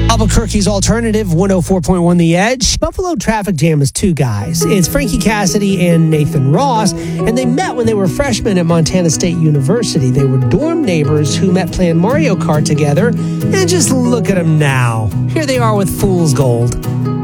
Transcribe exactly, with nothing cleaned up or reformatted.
Albuquerque's Alternative, one oh four point one The Edge. Buffalo Traffic Jam is two guys. It's Frankie Cassidy and Nathan Ross, and they met when they were freshmen at Montana State University. They were dorm neighbors who met playing Mario Kart together, and just look at them now. Here they are with Fool's Gold.